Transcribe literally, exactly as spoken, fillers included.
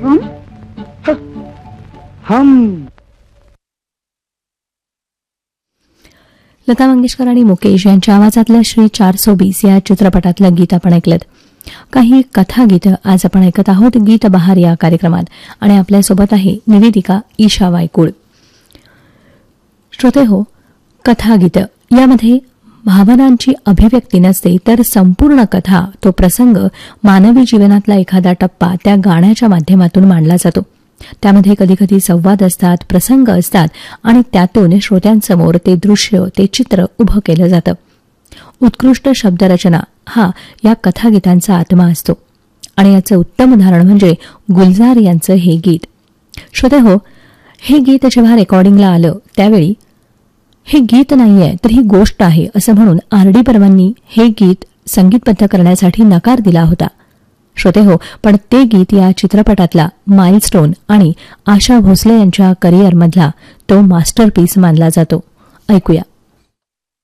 हम हम लता मंगेशकर आणि मुकेश यांच्या आवाजातलं श्री चारसो बीस या चित्रपटातलं गीत आपण ऐकलं. काही कथागीतं आज आपण ऐकत आहोत गीत बहार या कार्यक्रमात आणि आपल्यासोबत आहे निवेदिका ईशा वायकुळ. श्रोते हो, कथागीतं यामध्ये भावनांची अभिव्यक्ती नसते, तर संपूर्ण कथा, तो प्रसंग, मानवी जीवनातला एखादा टप्पा त्या गाण्याच्या माध्यमातून मांडला जातो. त्यामध्ये कधीकधी संवाद असतात, प्रसंग असतात आणि त्यातून श्रोत्यांसमोर ते दृश्य, ते चित्र उभं केलं जातं. उत्कृष्ट शब्दरचना हा या कथागीतांचा आत्मा असतो आणि याचं उत्तम उदाहरण म्हणजे गुलजार यांचं हे गीत. श्रोते हो, हे गीत जेव्हा रेकॉर्डिंगला आलं त्यावेळी हे गीत नाहीये तर ही गोष्ट आहे असं म्हणून आर डी बर्मननी हे गीत संगीतबद्ध करण्यासाठी नकार दिला होता. श्रोते हो, पण ते गीत या चित्रपटातला माइलस्टोन आणि आशा भोसले यांच्या करिअरमधला तो मास्टरपीस मानला जातो. ऐकूया.